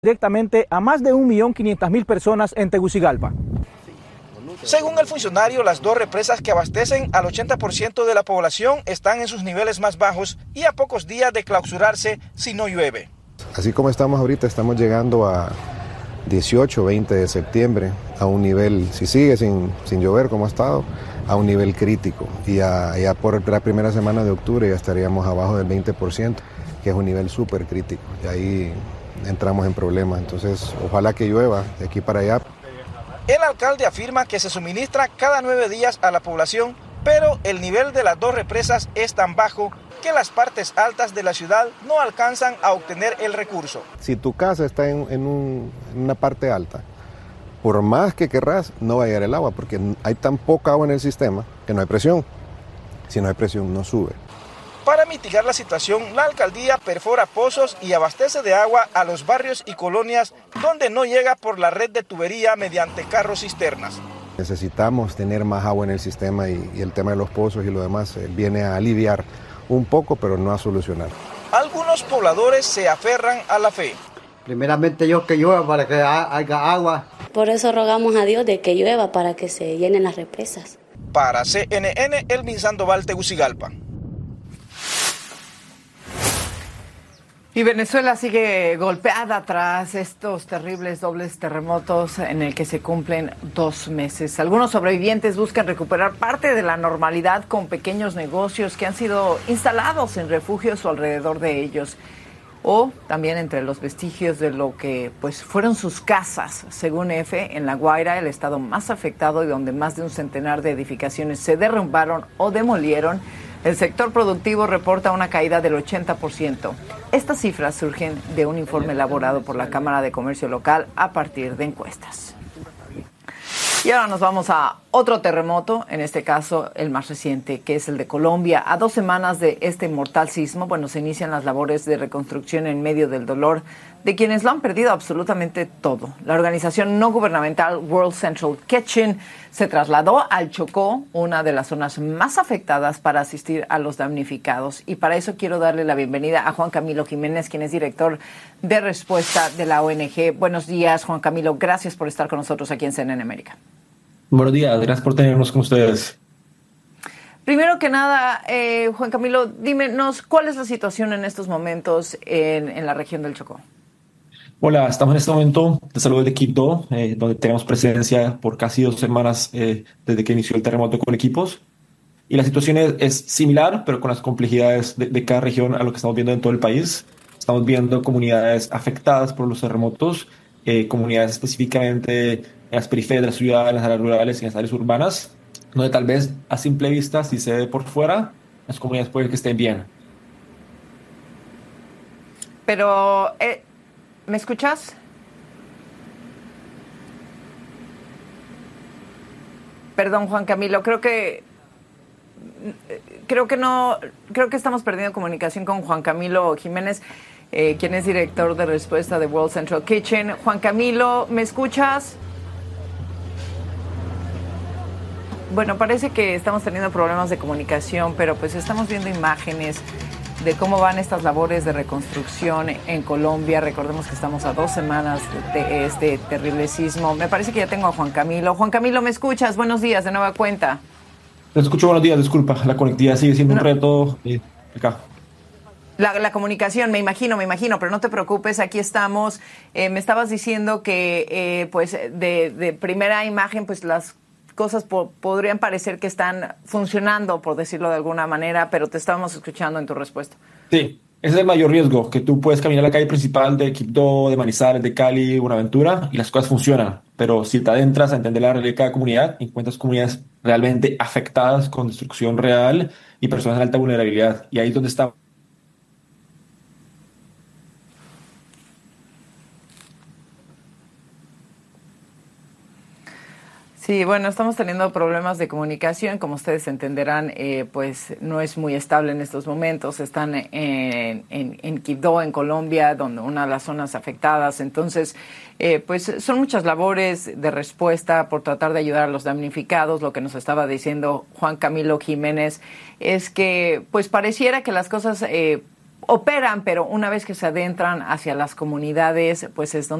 directamente a más de 1.500.000 personas en Tegucigalpa. Según el funcionario, las dos represas que abastecen al 80% de la población están en sus niveles más bajos y a pocos días de clausurarse si no llueve. Así como estamos ahorita, estamos llegando a 18, 20 de septiembre a un nivel, si sigue sin llover como ha estado, a un nivel crítico. Y ya por la primera semana de octubre ya estaríamos abajo del 20%, que es un nivel súper crítico. Y ahí entramos en problemas. Entonces, ojalá que llueva de aquí para allá. El alcalde afirma que se suministra cada 9 días a la población, pero el nivel de las dos represas es tan bajo que las partes altas de la ciudad no alcanzan a obtener el recurso. Si tu casa está en una parte alta, por más que querrás, no va a llegar el agua, porque hay tan poca agua en el sistema que no hay presión. Si no hay presión, no sube. Para mitigar la situación, la alcaldía perfora pozos y abastece de agua a los barrios y colonias donde no llega por la red de tubería mediante carros cisternas. Necesitamos tener más agua en el sistema y el tema de los pozos y lo demás viene a aliviar un poco, pero no a solucionar. Algunos pobladores se aferran a la fe. Primeramente Dios que llueva para que haya agua. Por eso rogamos a Dios de que llueva para que se llenen las represas. Para CNN, Elvin Sandoval, Tegucigalpa. Y Venezuela sigue golpeada tras estos terribles dobles terremotos en el que se cumplen 2 meses. Algunos sobrevivientes buscan recuperar parte de la normalidad con pequeños negocios que han sido instalados en refugios o alrededor de ellos, o también entre los vestigios de lo que pues fueron sus casas. Según EFE, en La Guaira, el estado más afectado y donde más de un centenar de edificaciones se derrumbaron o demolieron, el sector productivo reporta una caída del 80%. Estas cifras surgen de un informe elaborado por la Cámara de Comercio local a partir de encuestas. Y ahora nos vamos a otro terremoto, en este caso el más reciente, que es el de Colombia. A 2 semanas de este mortal sismo, se inician las labores de reconstrucción en medio del dolor de quienes lo han perdido absolutamente todo. La organización no gubernamental World Central Kitchen se trasladó al Chocó, una de las zonas más afectadas, para asistir a los damnificados. Y para eso quiero darle la bienvenida a Juan Camilo Jiménez, quien es director de respuesta de la ONG. Buenos días, Juan Camilo. Gracias por estar con nosotros aquí en CNN América. Buenos días, gracias por tenernos con ustedes. Primero que nada, Juan Camilo, dímenos, ¿cuál es la situación en estos momentos en la región del Chocó? Hola, estamos en este momento de salud de Quibdó, donde tenemos presencia por casi 2 semanas desde que inició el terremoto con equipos. Y la situación es similar, pero con las complejidades de cada región a lo que estamos viendo en todo el país. Estamos viendo comunidades afectadas por los terremotos, comunidades específicamente en las periferias de la ciudad, en las áreas rurales y en las áreas urbanas, donde tal vez a simple vista, si se ve por fuera, las comunidades pueden que estén bien. Pero, ¿me escuchas? Perdón, Juan Camilo, creo que estamos perdiendo comunicación con Juan Camilo Jiménez, quien es director de respuesta de World Central Kitchen. Juan Camilo, ¿me escuchas? Bueno, parece que estamos teniendo problemas de comunicación, pero pues estamos viendo imágenes de cómo van estas labores de reconstrucción en Colombia. Recordemos que estamos a 2 semanas de este terrible sismo. Me parece que ya tengo a Juan Camilo. Juan Camilo, ¿me escuchas? Buenos días, de nueva cuenta. Te escucho, buenos días, disculpa. La conectividad sigue siendo un reto acá. La comunicación, me imagino, pero no te preocupes, aquí estamos. Me estabas diciendo que pues de primera imagen, pues las cosas podrían parecer que están funcionando, por decirlo de alguna manera, pero te estábamos escuchando en tu respuesta. Sí, ese es el mayor riesgo, que tú puedes caminar la calle principal de Quibdó, de Manizales, de Cali, Buenaventura, y las cosas funcionan. Pero si te adentras a entender la realidad de cada comunidad, encuentras comunidades realmente afectadas con destrucción real y personas de alta vulnerabilidad. Y ahí es donde está. Sí, bueno, estamos teniendo problemas de comunicación. Como ustedes entenderán, pues no es muy estable en estos momentos. Están en Quibdó, en Colombia, donde una de las zonas afectadas. Entonces, pues son muchas labores de respuesta por tratar de ayudar a los damnificados. Lo que nos estaba diciendo Juan Camilo Jiménez es que, pues pareciera que las cosas operan, pero una vez que se adentran hacia las comunidades, pues es donde